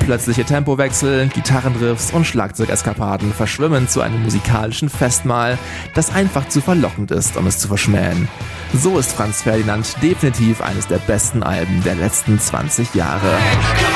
Plötzliche Tempowechsel, Gitarrenriffs und Schlagzeugeskapaden verschwimmen zu einem musikalischen Festmahl, das einfach zu verlockend ist, um es zu verschmähen. So ist Franz Ferdinand definitiv eines der besten Alben der letzten 20 Jahre.